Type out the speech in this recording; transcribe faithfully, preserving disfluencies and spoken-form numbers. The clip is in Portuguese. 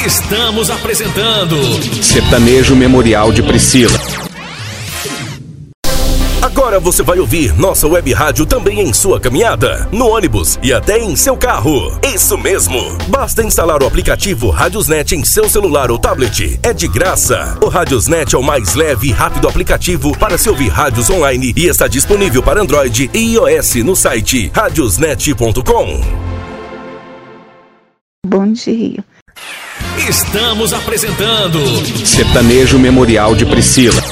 Estamos apresentando Sertanejo Memorial de Priscila. Agora você vai ouvir nossa web rádio também em sua caminhada, no ônibus e até em seu carro. Isso mesmo! Basta instalar o aplicativo Radiosnet em seu celular ou tablet. É de graça. O Radiosnet é o mais leve e rápido aplicativo para se ouvir rádios online e está disponível para Android e iOS no site radiosnet ponto com. Bom dia. Estamos apresentando Sertanejo Memorial de Priscila.